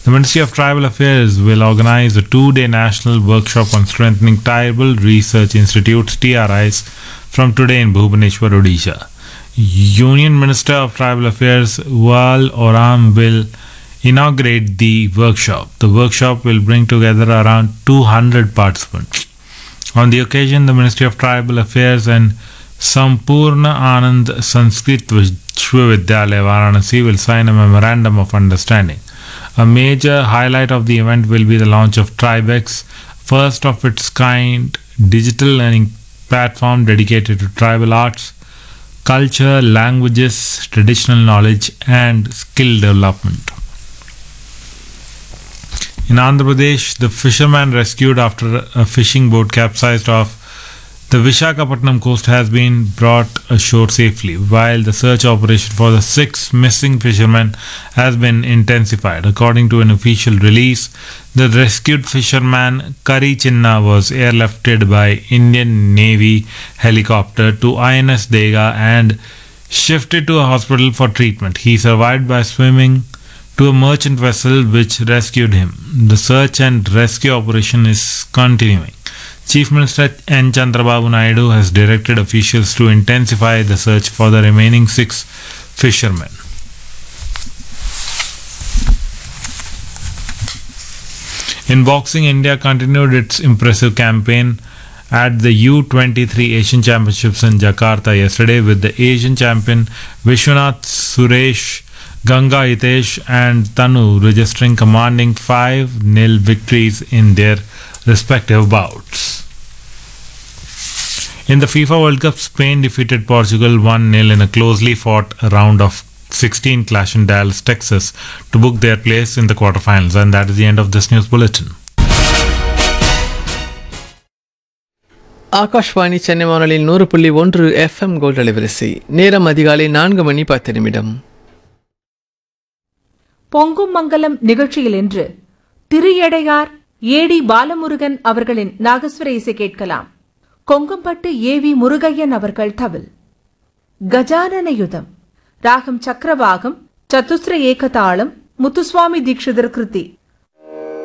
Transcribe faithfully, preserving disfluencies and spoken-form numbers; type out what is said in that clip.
The Ministry of Tribal Affairs will organize a two-day national workshop on strengthening tribal research institutes (T R Is) from today in Bhubaneswar, Odisha. Union Minister of Tribal Affairs Wal Oram will inaugurate the workshop. The workshop will bring together around two hundred participants. On the occasion, the Ministry of Tribal Affairs and Sampurna Anand Sanskrit Vishwavidyalaya Varanasi will sign a memorandum of understanding. A major highlight of the event will be the launch of Tribex, first of its kind digital learning platform dedicated to tribal arts, culture, languages, traditional knowledge, and skill development. In Andhra Pradesh, the fisherman rescued after a fishing boat capsized off the Visakhapatnam coast has been brought ashore safely, while the search operation for the six missing fishermen has been intensified. According to an official release, the rescued fisherman Kari Chinna was airlifted by Indian Navy helicopter to I N S Dega and shifted to a hospital for treatment. He survived by swimming to a merchant vessel which rescued him. The search and rescue operation is continuing. Chief Minister N. Chandrababu Naidu has directed officials to intensify the search for the remaining six fishermen. In boxing, India continued its impressive campaign at the U twenty-three Asian Championships in Jakarta yesterday, with the Asian champion Vishwanath Suresh, Ganga Hitesh and Tanu registering commanding five nil victories in their respective bouts. In the FIFA World Cup, Spain defeated Portugal one nil in a closely fought round of sixteen clash in Dallas, Texas to book their place in the quarterfinals. And that is the end of this news bulletin. Akashvani Chennai வானொலியில் நூறு புள்ளி ஒன்று FM gold அலைவரிசை. நேரம் அதிகாலை நான்கு மணி பத்து நிமிடம். பொங்கும் மங்கலம் நிகழ்ச்சியில் இன்று திரியடையார் ஏடி பாலமுருகன் அவர்களின் நாகஸ்வர இசை கேட்கலாம். கொங்கம்பட்டு ஏ வி முருகையன் அவர்கள் தவில். கஜானன யுதம் ராகம் சக்கரவாகம், சத்துஸ்ர ஏகதாளம், முத்துசுவாமி தீட்சிதர் கிருதி.